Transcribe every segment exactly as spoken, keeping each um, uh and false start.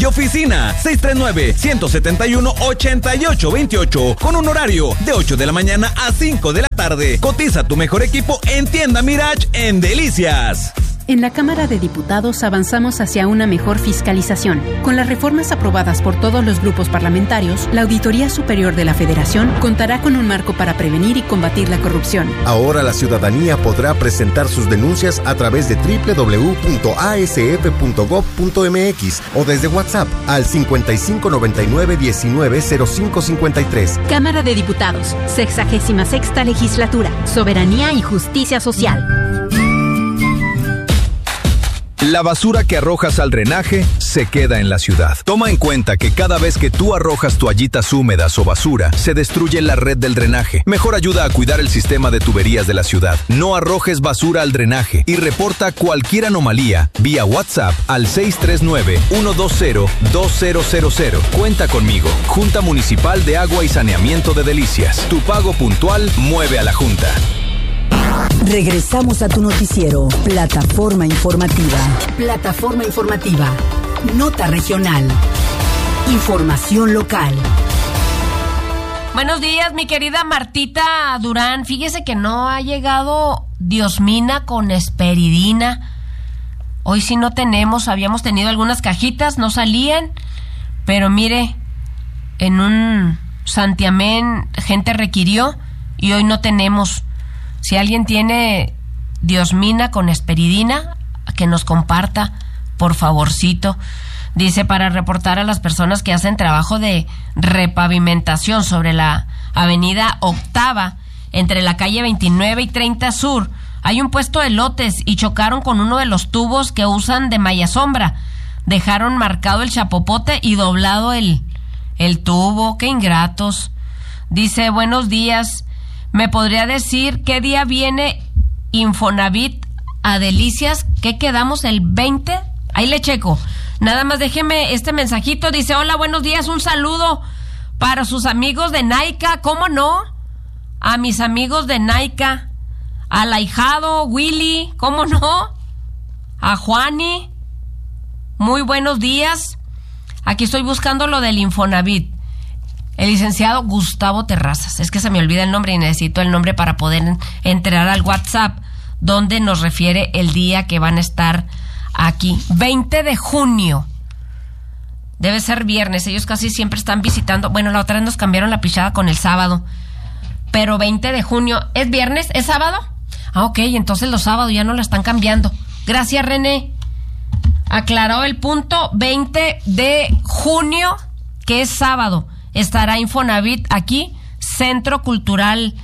y oficina seis tres nueve, uno siete uno, ocho ocho dos ocho con un horario de ocho de la mañana a cinco de la tarde. Cotiza tu mejor equipo en Tienda Mirage en Delicias. En la Cámara de Diputados avanzamos hacia una mejor fiscalización. Con las reformas aprobadas por todos los grupos parlamentarios, la Auditoría Superior de la Federación contará con un marco para prevenir y combatir la corrupción. Ahora la ciudadanía podrá presentar sus denuncias a través de doble u doble u doble u punto a s f punto gob punto m x o desde WhatsApp al cincuenta y cinco noventa y nueve diecinueve cero cinco cincuenta y tres. Cámara de Diputados, sexagésima sexta Legislatura, Soberanía y Justicia Social. La basura que arrojas al drenaje se queda en la ciudad. Toma en cuenta que cada vez que tú arrojas toallitas húmedas o basura, se destruye la red del drenaje. Mejor ayuda a cuidar el sistema de tuberías de la ciudad. No arrojes basura al drenaje y reporta cualquier anomalía vía WhatsApp al seis tres nueve, uno dos cero, dos cero cero cero. Cuenta conmigo. Junta Municipal de Agua y Saneamiento de Delicias. Tu pago puntual mueve a la Junta. Regresamos a tu noticiero, Plataforma Informativa. Plataforma Informativa. Nota regional. Información local. Buenos días, mi querida Martita Durán. Fíjese que no ha llegado Diosmina con esperidina. Hoy sí no tenemos, habíamos tenido algunas cajitas, no salían. Pero mire, en un santiamén gente requirió y hoy no tenemos. Si alguien tiene Diosmina con esperidina, que nos comparta, por favorcito. Dice, para reportar a las personas que hacen trabajo de repavimentación sobre la avenida Octava, entre la calle veintinueve y treinta Sur, hay un puesto de elotes y chocaron con uno de los tubos que usan de malla sombra. Dejaron marcado el chapopote y doblado el, el tubo. ¡Qué ingratos! Dice, buenos días. ¿Me podría decir qué día viene Infonavit a Delicias? ¿Qué quedamos el veinte? Ahí le checo. Nada más déjeme este mensajito. Dice, hola, buenos días, un saludo para sus amigos de Naica. ¿Cómo no? A mis amigos de Naica. Al ahijado Willy. ¿Cómo no? A Juani. Muy buenos días. Aquí estoy buscando lo del Infonavit. El licenciado Gustavo Terrazas. Es que se me olvida el nombre y necesito el nombre para poder entrar al WhatsApp, donde nos refiere el día que van a estar aquí. veinte de junio. Debe ser viernes. Ellos casi siempre están visitando. Bueno, la otra vez nos cambiaron la pichada con el sábado. Pero veinte de junio. ¿Es viernes? ¿Es sábado? Ah, ok. Entonces los sábados ya no la están cambiando. Gracias, René. Aclaró el punto. veinte de junio, que es sábado. Estará Infonavit aquí, Centro Cultural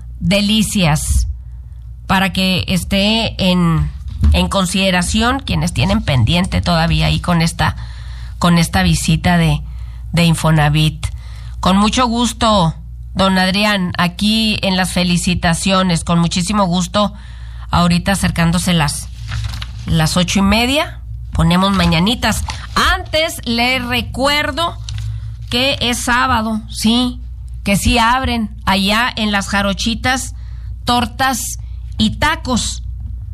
Delicias, para que esté en, en consideración quienes tienen pendiente todavía ahí con esta, con esta visita de, de Infonavit. Con mucho gusto, don Adrián, aquí en las felicitaciones, con muchísimo gusto, ahorita acercándose las, las ocho y media, ponemos mañanitas. Antes le recuerdo que es sábado, sí, que sí abren allá en las Jarochitas, tortas y tacos,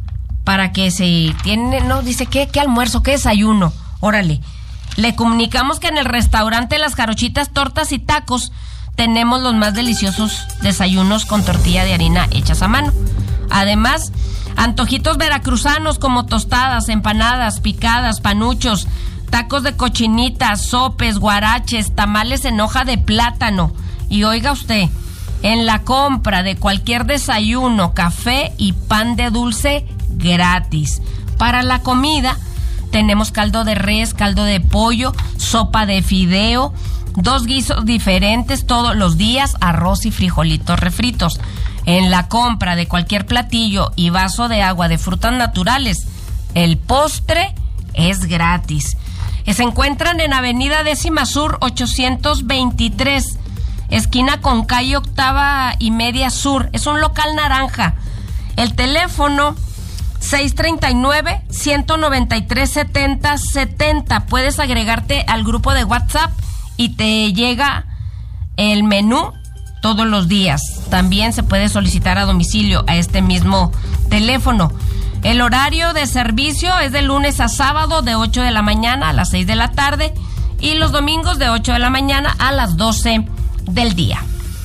para que se tienen, no, dice, ¿qué, qué almuerzo, qué desayuno? Órale, le comunicamos que en el restaurante Las Jarochitas, tortas y tacos, tenemos los más deliciosos desayunos con tortilla de harina hechas a mano. Además, antojitos veracruzanos como tostadas, empanadas, picadas, panuchos, tacos de cochinita, sopes, guaraches, tamales en hoja de plátano. Y oiga usted, en la compra de cualquier desayuno, café y pan de dulce gratis. Para la comida tenemos caldo de res, caldo de pollo, sopa de fideo, dos guisos diferentes todos los días, arroz y frijolitos refritos. En la compra de cualquier platillo y vaso de agua de frutas naturales, el postre es gratis. Se encuentran en Avenida Décima Sur ochocientos veintitrés, esquina con calle Octava y Media Sur. Es un local naranja. El teléfono seis treinta y nueve, ciento noventa y tres, setenta setenta. Puedes agregarte al grupo de WhatsApp y te llega el menú todos los días. También se puede solicitar a domicilio a este mismo teléfono. El horario de servicio es de lunes a sábado de ocho de la mañana a las seis de la tarde y los domingos de ocho de la mañana a las doce del día.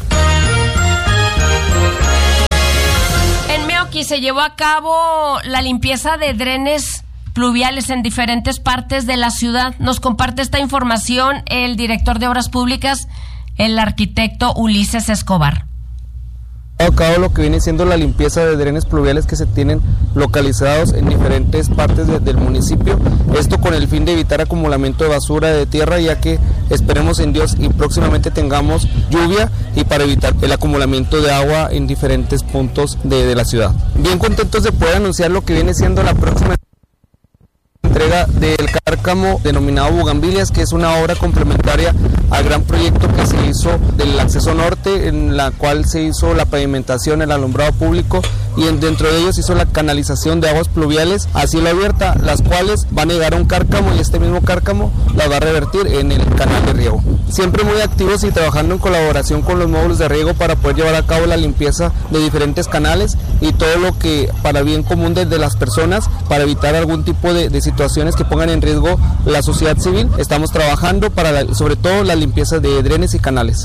En Meoqui se llevó a cabo la limpieza de drenes pluviales en diferentes partes de la ciudad. Nos comparte esta información el director de Obras Públicas, el arquitecto Ulises Escobar. A cabo lo que viene siendo la limpieza de drenes pluviales que se tienen localizados en diferentes partes de, del municipio, esto con el fin de evitar acumulamiento de basura de tierra, ya que esperemos en Dios y próximamente tengamos lluvia, y para evitar el acumulamiento de agua en diferentes puntos de, de la ciudad. Bien contentos de poder anunciar lo que viene siendo la próxima entrega del cárcamo denominado Bugambilias, que es una obra complementaria al gran proyecto que se hizo del acceso norte, en la cual se hizo la pavimentación, el alumbrado público, y en, dentro de ellos se hizo la canalización de aguas pluviales a cielo abierta, las cuales van a llegar a un cárcamo, y este mismo cárcamo las va a revertir en el canal de riego. Siempre muy activos y trabajando en colaboración con los módulos de riego para poder llevar a cabo la limpieza de diferentes canales y todo lo que para bien común de, de las personas, para evitar algún tipo de, de situaciones que pongan en riesgo la sociedad civil. Estamos trabajando para la, sobre todo la limpieza de drenes y canales.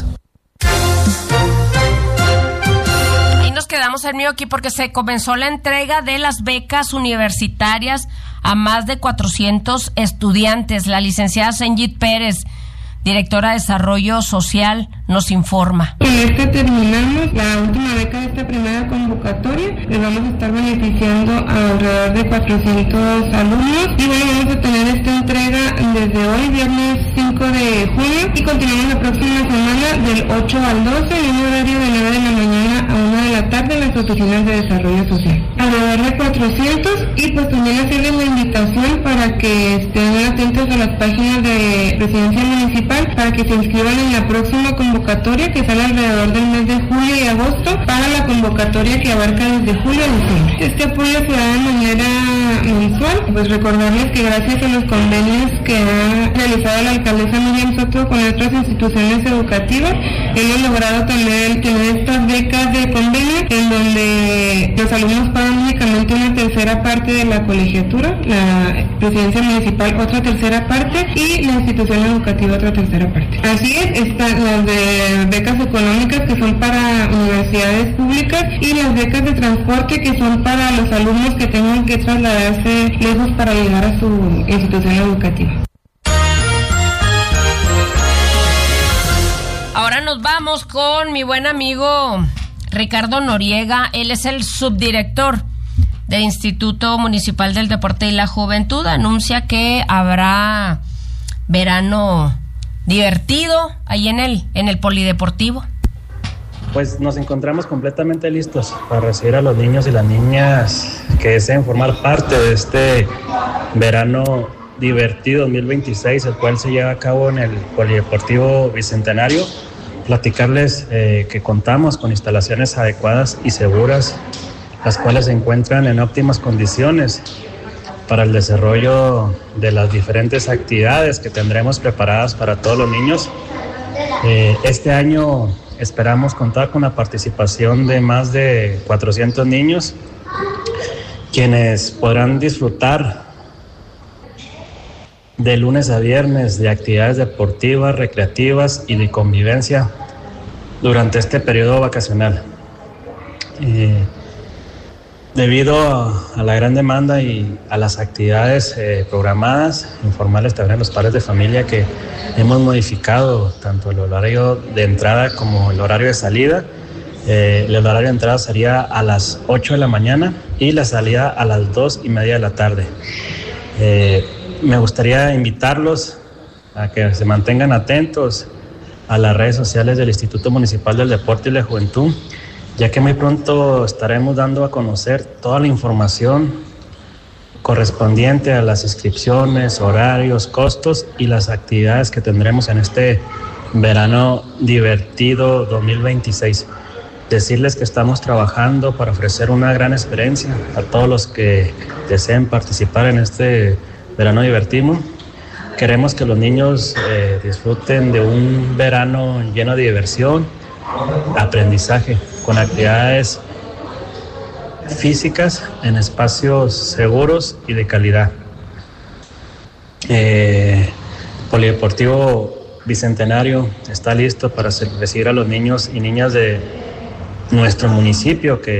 Ahí nos quedamos en Meoqui porque se comenzó la entrega de las becas universitarias a más de cuatrocientos estudiantes. La licenciada Senjit Pérez, directora de Desarrollo Social, nos informa. Con este terminamos la última beca de esta primera convocatoria. Les vamos a estar beneficiando a alrededor de cuatrocientos alumnos. Y bueno, vamos a tener esta entrega desde hoy, viernes cinco de junio, y continuamos la próxima semana del ocho al doce, en un horario de nueve de la mañana a una de la tarde en las oficinas de Desarrollo Social. Alrededor de cuatrocientos, y pues también hacerles la invitación para que estén atentos a las páginas de Presidencia Municipal para que se inscriban en la próxima convocatoria que sale alrededor del mes de julio y agosto, para la convocatoria que abarca desde julio a diciembre. Este apoyo se da de manera mensual. Pues recordarles que gracias a los convenios que ha realizado la alcaldesa Miriam Soto con otras instituciones educativas, hemos logrado también tener estas becas de convenio en donde los alumnos pagan únicamente una tercera parte de la colegiatura, la Presidencia Municipal otra tercera parte y la institución educativa otra tercera parte. Así es, están las de becas económicas que son para universidades públicas y las becas de transporte que son para los alumnos que tengan que trasladarse lejos para llegar a su institución educativa. Ahora nos vamos con mi buen amigo Ricardo Noriega. Él es el subdirector del Instituto Municipal del Deporte y la Juventud. Anuncia que habrá verano divertido ahí en el, en el polideportivo. Pues nos encontramos completamente listos para recibir a los niños y las niñas que deseen formar parte de este verano divertido dos mil veintiséis, el cual se lleva a cabo en el Polideportivo Bicentenario. Platicarles eh, que contamos con instalaciones adecuadas y seguras, las cuales se encuentran en óptimas condiciones para el desarrollo de las diferentes actividades que tendremos preparadas para todos los niños. Eh, este año esperamos contar con la participación de más de cuatrocientos niños, quienes podrán disfrutar de lunes a viernes de actividades deportivas, recreativas y de convivencia durante este periodo vacacional. Eh, Debido a, a la gran demanda y a las actividades eh, programadas, informarles también a los padres de familia que hemos modificado tanto el horario de entrada como el horario de salida. Eh, el horario de entrada sería a las ocho de la mañana y la salida a las dos y media de la tarde. Eh, me gustaría invitarlos a que se mantengan atentos a las redes sociales del Instituto Municipal del Deporte y la Juventud, ya que muy pronto estaremos dando a conocer toda la información correspondiente a las inscripciones, horarios, costos y las actividades que tendremos en este verano divertido dos mil veintiséis. Decirles que estamos trabajando para ofrecer una gran experiencia a todos los que deseen participar en este verano divertido. Queremos que los niños eh, disfruten de un verano lleno de diversión, aprendizaje, con actividades físicas en espacios seguros y de calidad. Eh, Polideportivo Bicentenario está listo para recibir a los niños y niñas de nuestro municipio que